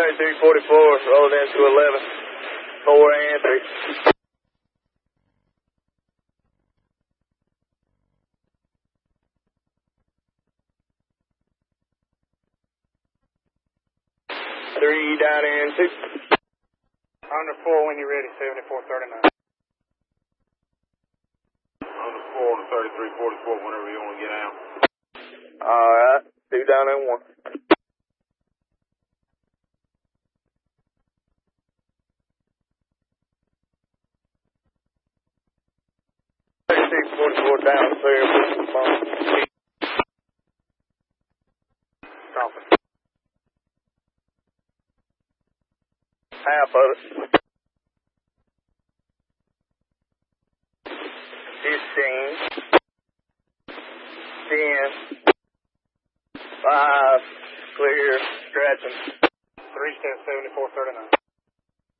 3344, rolled into 11, 4 and 3. Three down in 2. Under 4 when you're ready, 7439. Under 4 on the 3344 whenever you want to get out. Alright, 2 down in 1. 3644 down, clear, Copy. half of it. 15, 10, 5, clear, stretching. 3 step 7439.